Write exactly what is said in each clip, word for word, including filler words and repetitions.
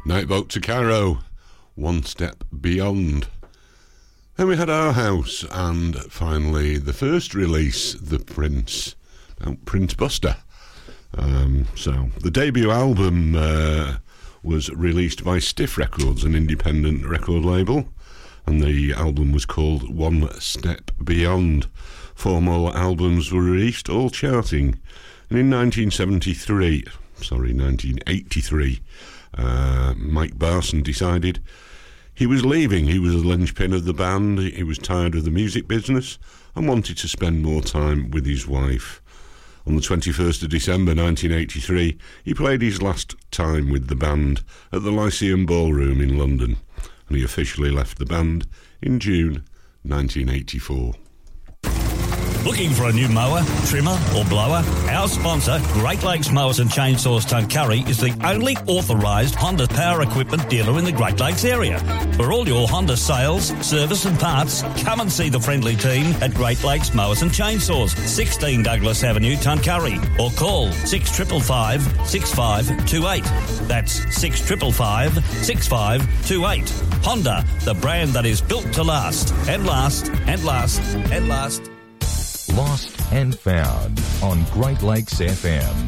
Night Boat to Cairo, One Step Beyond. Then we had Our House, and finally the first release, The Prince, about Prince Buster. Um, so the debut album uh, was released by Stiff Records, an independent record label, and the album was called One Step Beyond. Four more albums were released, all charting. And in nineteen seventy-three, sorry, nineteen eighty-three, uh, Mike Barson decided he was leaving. He was the linchpin of the band. He was tired of the music business and wanted to spend more time with his wife. On the twenty-first of December nineteen eighty-three, he played his last time with the band at the Lyceum Ballroom in London, and he officially left the band in June nineteen eighty-four. Looking for a new mower, trimmer or blower? Our sponsor, Great Lakes Mowers and Chainsaws Tuncurry, is the only authorised Honda power equipment dealer in the Great Lakes area. For all your Honda sales, service and parts, come and see the friendly team at Great Lakes Mowers and Chainsaws, sixteen Douglas Avenue, Tuncurry, or call six five five, six five two eight. That's six five five, six five two eight. Honda, the brand that is built to last, and last, and last, and last. Lost and Found on Great Lakes F M.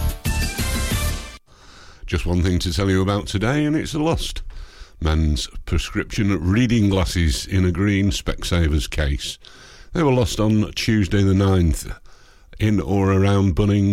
Just one thing to tell you about today, and it's a lost. Man's prescription reading glasses in a green Specsavers case. They were lost on Tuesday the ninth in or around Bunning